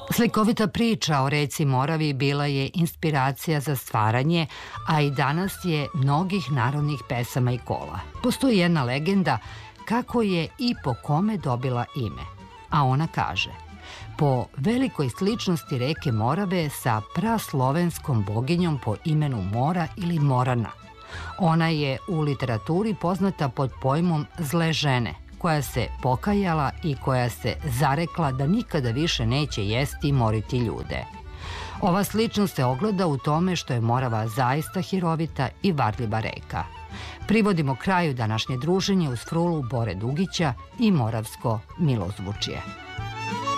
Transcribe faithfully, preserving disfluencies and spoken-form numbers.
Slikovita priča o reci Moravi bila je inspiracija za stvaranje, a i danas je mnogih narodnih pesama i kola. Postoji jedna legenda kako je i po kome dobila ime, a ona kaže: po velikoj sličnosti reke Morave sa praslovenskom boginjom po imenu Mora ili Morana. Ona je u literaturi poznata pod pojmom zle žene, koja se pokajala i koja se zarekla da nikada više neće jesti i moriti ljude. Ova sličnost se ogleda u tome što je Morava zaista hirovita i varljiva reka. Privodimo kraju današnje druženje uz frulu Bore Dugića i moravsko milozvučje.